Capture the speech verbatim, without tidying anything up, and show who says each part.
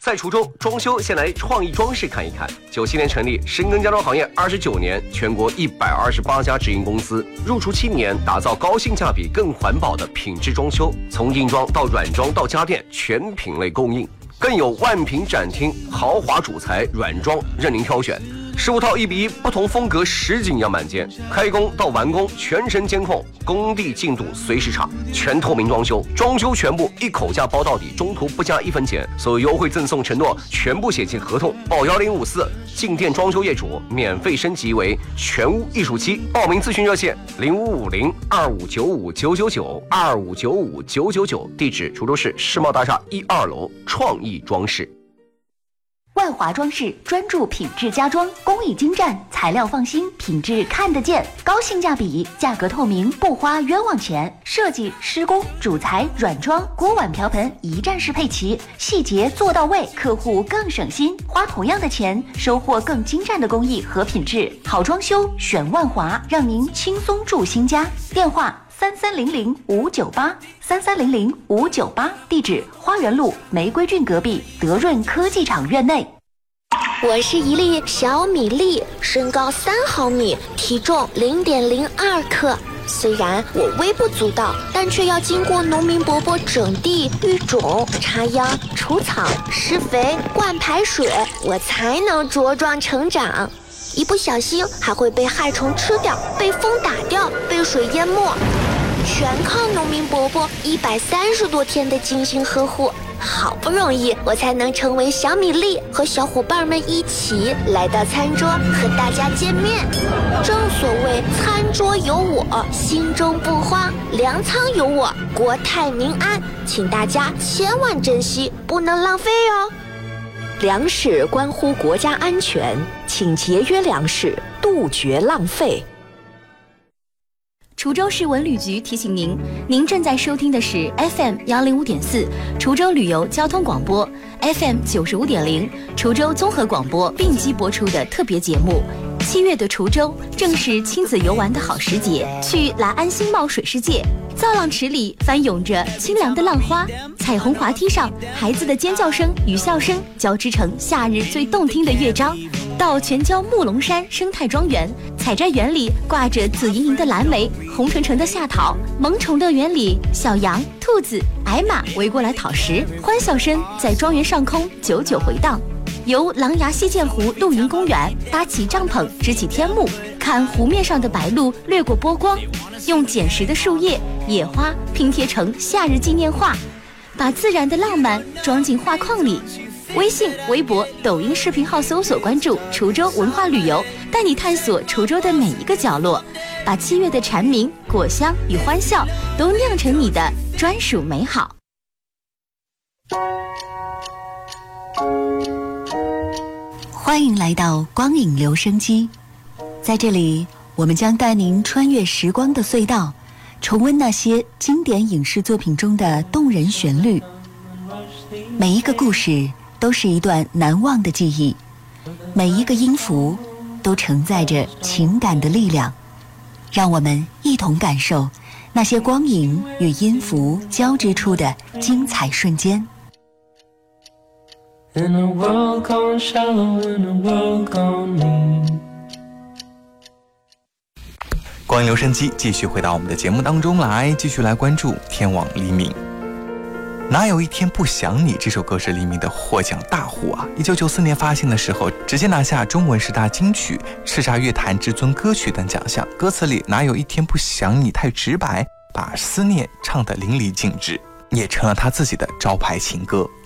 Speaker 1: 在滁州装修，先来创意装饰看一看。九七年成立，深耕家装行业二十九年，全国一百二十八家直营公司，入驻七年，打造高性价比、更环保的品质装修，从硬装到软装到家电，全品类供应，更有万品展厅，豪华主材软装任您挑选。十五套一比一不同风格实景样板间，开工到完工全程监控，工地进度随时查，全透明装修，装修全部一口价包到底，中途不加一分钱，所有优惠赠送承诺全部写进合同，报幺零五四，进店装修业主免费升级为全屋艺术期，报名咨询热线零五五零二五九五九九九二五九五九九九，地址滁州市世贸大厦一二楼创意装饰。
Speaker 2: 万华装饰专注品质家装，工艺精湛，材料放心，品质看得见，高性价比，价格透明，不花冤枉钱。设计、施工、主材、软装、锅碗瓢盆一站式配齐，细节做到位，客户更省心。花同样的钱，收获更精湛的工艺和品质。好装修选万华，让您轻松住新家。电话三三零零五九八三三零零五九八，地址花园路玫瑰郡隔壁德润科技厂院内。
Speaker 3: 我是一粒小米粒，身高三毫米，体重零点零二克。虽然我微不足道，但却要经过农民伯伯整地、育种、插秧、除草、施肥、灌排水，我才能茁壮成长。一不小心还会被害虫吃掉，被风打掉，被水淹没，全靠农民伯伯一百三十多天的精心呵护。好不容易我才能成为小米粒，和小伙伴们一起来到餐桌和大家见面。正所谓餐桌有我，心中不慌；粮仓有我，国泰民安。请大家千万珍惜，不能浪费哦。
Speaker 4: 粮食关乎国家安全，请节约粮食，杜绝浪费。
Speaker 5: 滁州市文旅局提醒您，您正在收听的是 F M 幺零五点四滁州旅游交通广播 ，F M 九十五点零滁州综合广播并机播出的特别节目。七月的滁州正是亲子游玩的好时节，去来安新茂水世界，造浪池里翻涌着清凉的浪花，彩虹滑梯上孩子的尖叫声与笑声交织成夏日最动听的乐章。到全椒木龙山生态庄园，采摘园里挂着紫莹莹的蓝莓，红橙橙的夏桃，萌宠乐园里小羊、兔子、矮马围过来讨食，欢笑声在庄园上空久久回荡。游狼牙溪涧湖露营公园，搭起帐篷支起天幕，看湖面上的白鹭掠过波光，用捡拾的树叶、野花拼贴成夏日纪念画，把自然的浪漫装进画框里。微信、微博、抖音视频号搜索关注滁州文化旅游，带你探索滁州的每一个角落，把七月的蝉鸣、果香与欢笑都酿成你的专属美好。
Speaker 2: 欢迎来到光影留声机，在这里我们将带您穿越时光的隧道，重温那些经典影视作品中的动人旋律。每一个故事都是一段难忘的记忆，每一个音符都承载着情感的力量。让我们一同感受那些光影与音符交织出的精彩瞬间。
Speaker 6: In a world gone shallow, in a world gone mean。
Speaker 7: 光影留声机继续回到我们的节目当中来，继续来关注天网黎明。哪有一天不想你，这首歌是黎明的获奖大户啊！一九九四年发行的时候，直接拿下中文十大金曲、叱咤乐坛至尊歌曲等奖项。歌词里哪有一天不想你太直白，把思念唱得淋漓尽致，也成了他自己的招牌情歌。